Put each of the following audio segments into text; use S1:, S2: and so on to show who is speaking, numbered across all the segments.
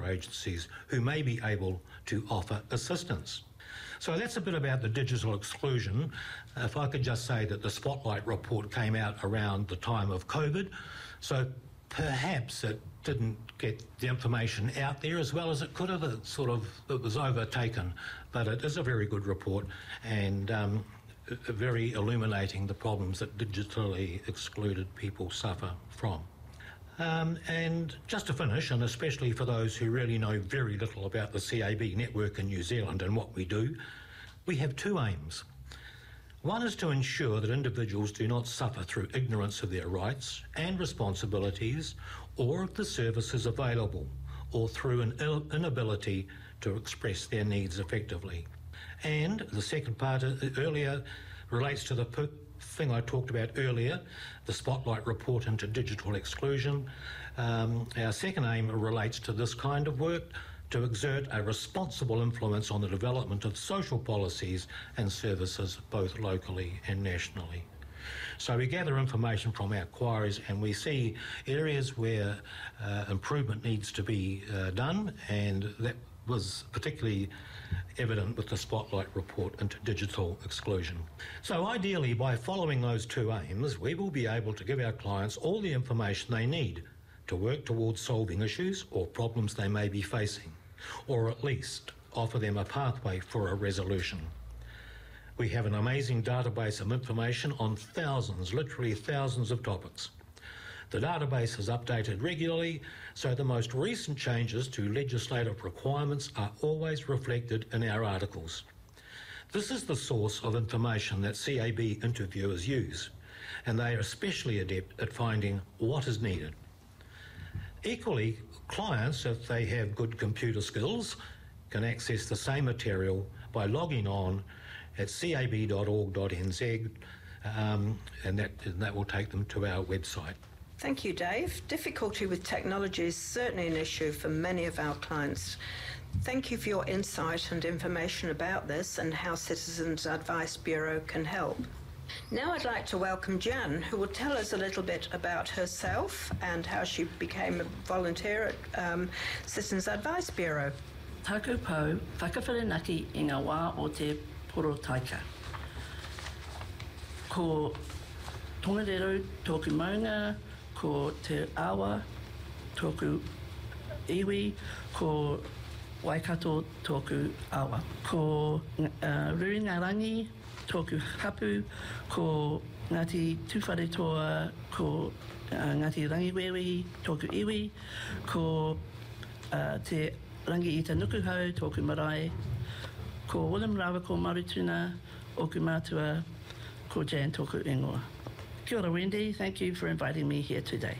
S1: agencies who may be able to offer assistance. So that's a bit about the digital exclusion. If I could just say that the Spotlight report came out around the time of COVID, so perhaps it didn't get the information out there as well as it could have. It was overtaken, but it is a very good report and very illuminating the problems that digitally excluded people suffer from. And just to finish, and especially for those who really know very little about the CAB network in New Zealand and what we do, we have two aims. One is to ensure that individuals do not suffer through ignorance of their rights and responsibilities or of the services available, or through an inability to express their needs effectively. And the second part earlier relates to the thing I talked about earlier, the Spotlight report into digital exclusion. Our second aim relates to this kind of work, to exert a responsible influence on the development of social policies and services both locally and nationally. So we gather information from our inquiries and we see areas where improvement needs to be done, and that was particularly evident with the Spotlight report into digital exclusion. So ideally, by following those two aims, we will be able to give our clients all the information they need to work towards solving issues or problems they may be facing, or at least offer them a pathway for a resolution. We have an amazing database of information on thousands, literally thousands of topics. The database is updated regularly, so the most recent changes to legislative requirements are always reflected in our articles. This is the source of information that CAB interviewers use, and they are especially adept at finding what is needed. Equally, clients, if they have good computer skills, can access the same material by logging on at cab.org.nz, and that will take them to our website.
S2: Thank you, Dave. Difficulty with technology is certainly an issue for many of our clients. Thank you for your insight and information about this and how Citizens Advice Bureau can help. Now I'd like to welcome Jan, who will tell us a little bit about herself and how she became a volunteer at Citizens Advice Bureau.
S3: Tāku pau, whakawhirinaki i ngā wā o te porotaika. Ko tongarero tōku maunga, ko te awa tōku iwi, ko waikato tōku awa. Ko Ruringarangi tōku hapu, ko Ngāti Tuwharetoa, ko Ngāti Rangiwewe tōku iwi, ko te Rangi i te Nukuhau tōku marae, ko William Rawa ko Marutuna, oku mātua, ko Jan tōku ingoa. Kia ora, Wendy. Thank you for inviting me here today.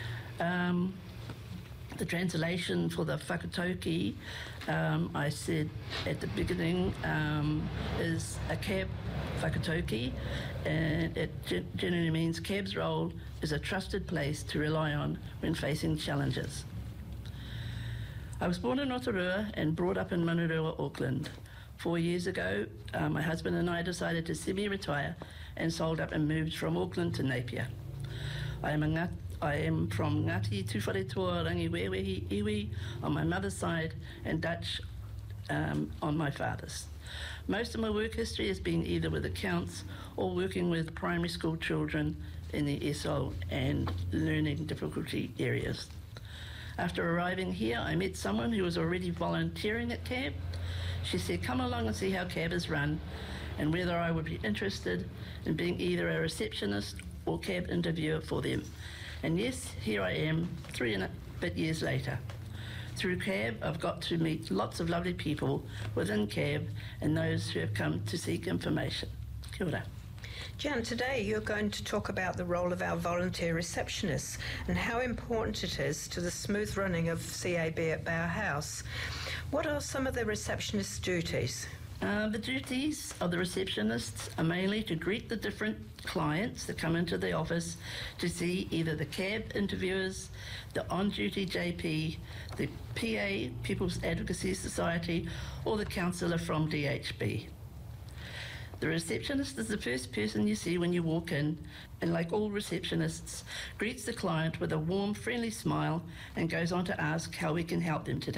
S3: The translation for the whakatauki, I said at the beginning, is a CAB whakatauki, and it generally means CAB's role is a trusted place to rely on when facing challenges. I was born in Rotorua and brought up in Manurua, Auckland. 4 years ago, my husband and I decided to semi-retire and sold up and moved from Auckland to Napier. I am from Ngāti Tuwharetoa Rangiwewe Iwi on my mother's side and Dutch on my father's. Most of my work history has been either with accounts or working with primary school children in the ESOL and learning difficulty areas. After arriving here, I met someone who was already volunteering at CAB. She said, come along and see how CAB is run and whether I would be interested in being either a receptionist or CAB interviewer for them. And yes, here I am 3 and a bit years later. Through CAB, I've got to meet lots of lovely people within CAB and those who have come to seek information. Kia ora.
S2: Jan, today you're going to talk about the role of our volunteer receptionists and how important it is to the smooth running of CAB at Bower House. What are some of the receptionist's duties?
S3: The duties of the receptionists are mainly to greet the different clients that come into the office to see either the CAB interviewers, the on-duty JP, the PA, People's Advocacy Society, or the counsellor from DHB. The receptionist is the first person you see when you walk in, and like all receptionists, greets the client with a warm, friendly smile and goes on to ask how we can help them today.